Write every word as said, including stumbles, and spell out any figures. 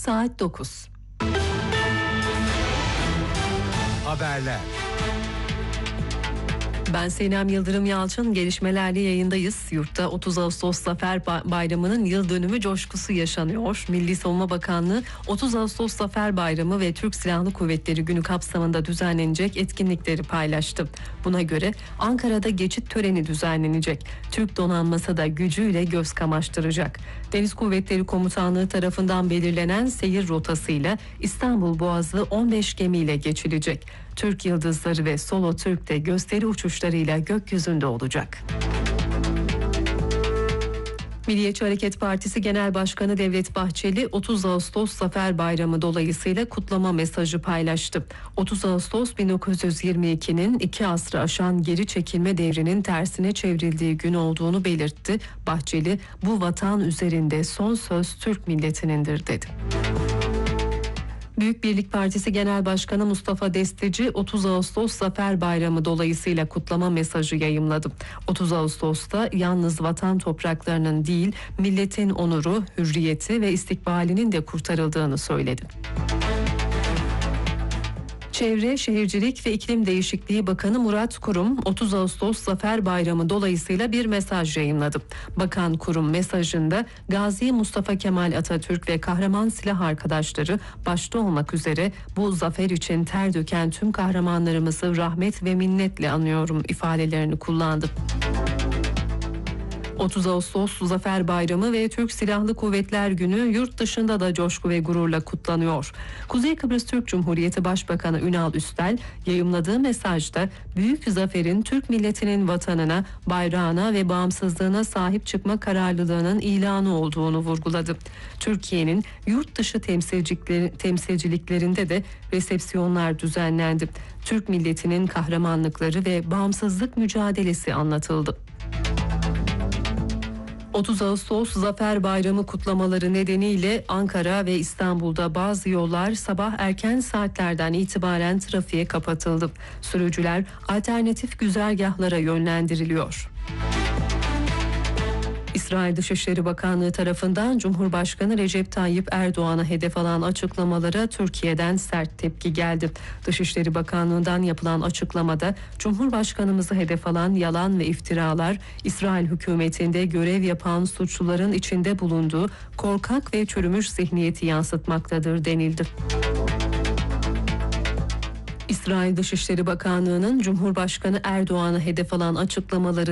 saat dokuz. Haberler. Ben Sinem Yıldırım Yalçın, gelişmelerle yayındayız. Yurtta otuz Ağustos Zafer Bayramı'nın yıl dönümü coşkusu yaşanıyor. Milli Savunma Bakanlığı otuz Ağustos Zafer Bayramı ve Türk Silahlı Kuvvetleri Günü kapsamında düzenlenecek etkinlikleri paylaştı. Buna göre Ankara'da geçit töreni düzenlenecek. Türk donanması da gücüyle göz kamaştıracak. Deniz Kuvvetleri Komutanlığı tarafından belirlenen seyir rotasıyla İstanbul Boğazı on beş gemiyle geçilecek. Türk Yıldızları ve Solo Türk de gösteri uçuşlarıyla gökyüzünde olacak. Milliyetçi Hareket Partisi Genel Başkanı Devlet Bahçeli otuz Ağustos Zafer Bayramı dolayısıyla kutlama mesajı paylaştı. otuz Ağustos bin dokuz yüz yirmi ikinin iki asrı aşan geri çekilme devrinin tersine çevrildiği gün olduğunu belirtti. Bahçeli, bu vatan üzerinde son söz Türk milletinindir dedi. Büyük Birlik Partisi Genel Başkanı Mustafa Destici otuz Ağustos Zafer Bayramı dolayısıyla kutlama mesajı yayımladı. otuz Ağustos'ta yalnız vatan topraklarının değil, milletin onuru, hürriyeti ve istikbalinin de kurtarıldığını söyledi. Çevre, Şehircilik ve İklim Değişikliği Bakanı Murat Kurum otuz Ağustos Zafer Bayramı dolayısıyla bir mesaj yayımladı. Bakan Kurum mesajında Gazi Mustafa Kemal Atatürk ve kahraman silah arkadaşları başta olmak üzere bu zafer için ter döken tüm kahramanlarımızı rahmet ve minnetle anıyorum ifadelerini kullandı. otuz Ağustos Zafer Bayramı ve Türk Silahlı Kuvvetler Günü yurt dışında da coşku ve gururla kutlanıyor. Kuzey Kıbrıs Türk Cumhuriyeti Başbakanı Ünal Üstel yayımladığı mesajda büyük zaferin Türk milletinin vatanına, bayrağına ve bağımsızlığına sahip çıkma kararlılığının ilanı olduğunu vurguladı. Türkiye'nin yurt dışı temsilciliklerinde de resepsiyonlar düzenlendi. Türk milletinin kahramanlıkları ve bağımsızlık mücadelesi anlatıldı. otuz Ağustos Zafer Bayramı kutlamaları nedeniyle Ankara ve İstanbul'da bazı yollar sabah erken saatlerden itibaren trafiğe kapatıldı. Sürücüler alternatif güzergahlara yönlendiriliyor. İsrail Dışişleri Bakanlığı tarafından Cumhurbaşkanı Recep Tayyip Erdoğan'a hedef alan açıklamalara Türkiye'den sert tepki geldi. Dışişleri Bakanlığı'ndan yapılan açıklamada Cumhurbaşkanımızı hedef alan yalan ve iftiralar İsrail hükümetinde görev yapan suçluların içinde bulunduğu korkak ve çürümüş zihniyeti yansıtmaktadır denildi. İsrail Dışişleri Bakanlığı'nın Cumhurbaşkanı Erdoğan'a hedef alan açıklamaları